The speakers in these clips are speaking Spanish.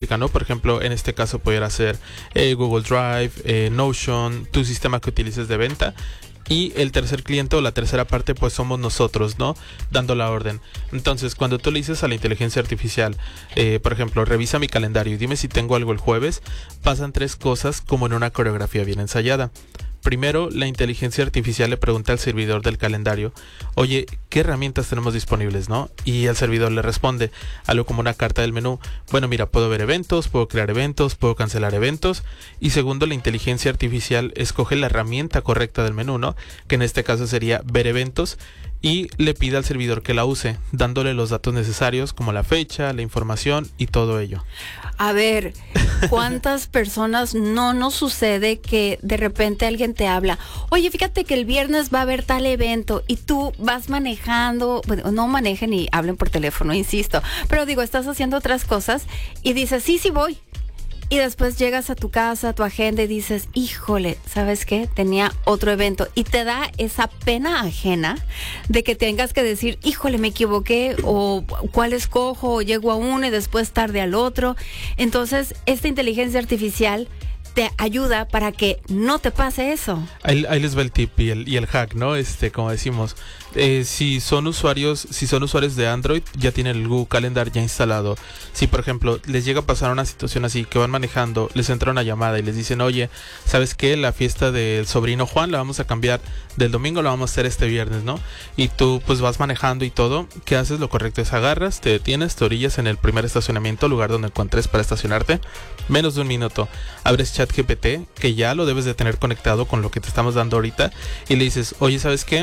física, ¿no? Por ejemplo, en este caso pudiera ser Google Drive, Notion, tu sistema que utilices de venta. Y el tercer cliente o la tercera parte pues somos nosotros, ¿no? Dando la orden. Entonces, cuando tú le dices a la inteligencia artificial, por ejemplo, revisa mi calendario y dime si tengo algo el jueves, pasan tres cosas como en una coreografía bien ensayada. Primero, la inteligencia artificial le pregunta al servidor del calendario, oye, ¿qué herramientas tenemos disponibles, no? Y el servidor le responde algo como una carta del menú. Bueno, mira, puedo ver eventos, puedo crear eventos, puedo cancelar eventos. Y segundo, la inteligencia artificial escoge la herramienta correcta del menú, ¿no? Que en este caso sería ver eventos. Y le pide al servidor que la use, dándole los datos necesarios como la fecha, la información y todo ello. A ver, ¿cuántas personas no nos sucede que de repente alguien te habla? Oye, fíjate que el viernes va a haber tal evento y tú vas manejando, bueno, no manejen y hablen por teléfono, insisto, pero digo, estás haciendo otras cosas y dices, sí voy. Y después llegas a tu casa, a tu agenda y dices, híjole, ¿sabes qué? Tenía otro evento. Y te da esa pena ajena de que tengas que decir, híjole, me equivoqué, o cuál escojo, o llego a uno y después tarde al otro. Entonces, esta inteligencia artificial te ayuda para que no te pase eso. Ahí les va el tip y el hack, ¿no? Como decimos, si son usuarios de Android, ya tienen el Google Calendar ya instalado. Si por ejemplo les llega a pasar una situación así, que van manejando, les entra una llamada y les dicen, oye, ¿sabes qué? La fiesta del sobrino Juan la vamos a cambiar del domingo, la vamos a hacer este viernes, ¿no? Y tú pues vas manejando y todo, ¿qué haces? Lo correcto es agarras, te detienes, te orillas en el primer estacionamiento, lugar donde encuentres para estacionarte, menos de un minuto, abres ChatGPT, que ya lo debes de tener conectado con lo que te estamos dando ahorita, y le dices, oye, ¿sabes qué?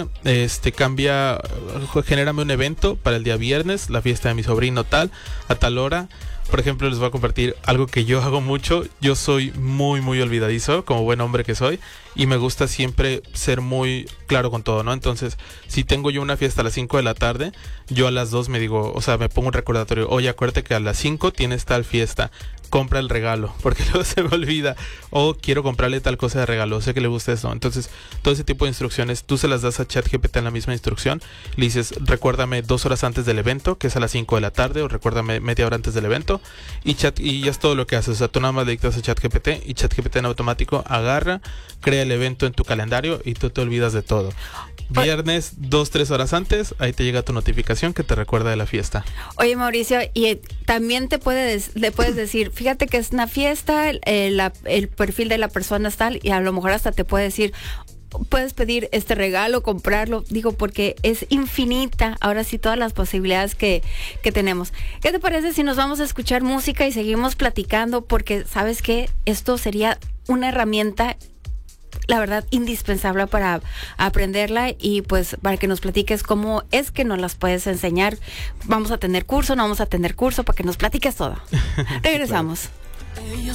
Genérame un evento para el día viernes, la fiesta de mi sobrino tal, a tal hora. Por ejemplo, les voy a compartir algo que yo hago mucho. Yo soy muy olvidadizo, como buen hombre que soy, y me gusta siempre ser muy claro con todo, ¿no? Entonces, si tengo yo una fiesta a las 5 de la tarde, yo a las 2 me pongo un recordatorio, oye, acuérdate que a las 5 tienes tal fiesta, compra el regalo, porque luego se me olvida, o quiero comprarle tal cosa de regalo, sé que le gusta eso. Entonces, todo ese tipo de instrucciones, tú se las das a ChatGPT en la misma instrucción, le dices, recuérdame 2 horas antes del evento, que es a las 5 de la tarde, o recuérdame media hora antes del evento, y ya es todo lo que haces. O sea, tú nada más le dictas a ChatGPT, y ChatGPT en automático agarra, crea el evento en tu calendario, y tú te olvidas de todo. Viernes, 2-3 horas antes, ahí te llega tu notificación que te recuerda de la fiesta. Oye, Mauricio, y también le puedes decir, fíjate que es una fiesta, el perfil de la persona es tal, y a lo mejor hasta te puede decir, puedes pedir este regalo, comprarlo, digo, porque es infinita, ahora sí, todas las posibilidades que tenemos. ¿Qué te parece si nos vamos a escuchar música y seguimos platicando? Porque, ¿sabes qué? Esto sería una herramienta, la verdad, indispensable para aprenderla, y pues para que nos platiques cómo es que nos las puedes enseñar. Vamos a tener curso, no vamos a tener curso, para que nos platiques todo. Regresamos. Ella